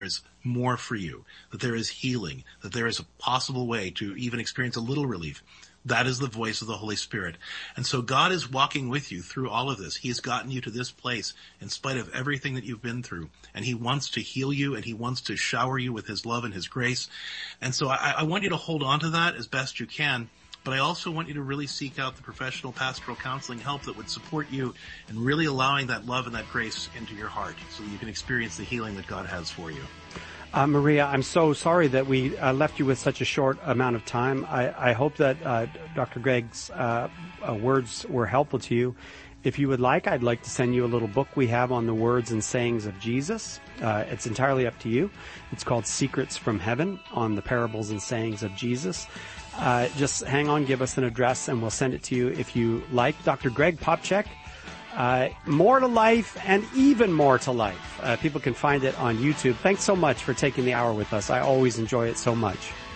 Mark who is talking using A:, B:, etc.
A: is more for you, that there is healing, that there is a possible way to even experience a little relief. That is the voice of the Holy Spirit. And so God is walking with you through all of this. He has gotten you to this place in spite of everything that you've been through. And He wants to heal you, and He wants to shower you with His love and His grace. And so I want you to hold on to that as best you can. But I also want you to really seek out the professional pastoral counseling help that would support you in really allowing that love and that grace into your heart so that you can experience the healing that God has for you.
B: Maria, I'm so sorry that we left you with such a short amount of time. I hope that Dr. Gregg's words were helpful to you. If you would like, I'd like to send you a little book we have on the words and sayings of Jesus. It's entirely up to you. It's called Secrets from Heaven, on the parables and sayings of Jesus. Just hang on, give us an address, and we'll send it to you if you like. Dr. Gregg Popcak, More to Life and Even More to Life. People can find it on YouTube. Thanks so much for taking the hour with us. I always enjoy it so much.